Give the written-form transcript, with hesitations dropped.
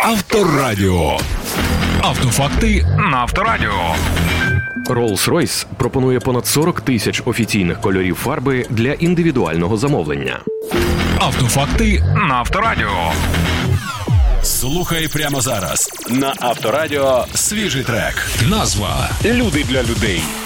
Авторадіо. Автофакти на Авторадіо. Rolls-Royce пропонує понад 40 тисяч офіційних кольорів фарби для індивідуального замовлення. Автофакти на Авторадіо. Слухай прямо зараз. На Авторадіо свіжий трек. Назва «Люди для людей».